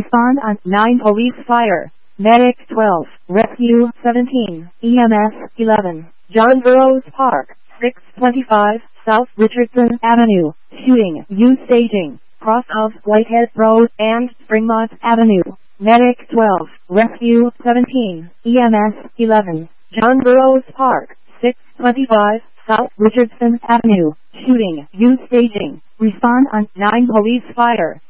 Respond on 9 police fire. Medic 12, Rescue 17, EMS 11. John Burroughs Park, 625 South Richardson Avenue. Shooting. Use staging. Cross of Whitehead Road and Springmont Avenue. Medic 12, Rescue 17, EMS 11. John Burroughs Park, 625 South Richardson Avenue. Shooting. Use staging. Respond on 9 police fire.